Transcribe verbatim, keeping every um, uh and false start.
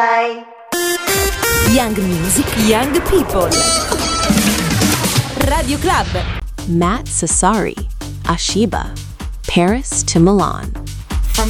Young music, young people. Radio Club. Matt Sassari, Ashiba, Paris to Milan.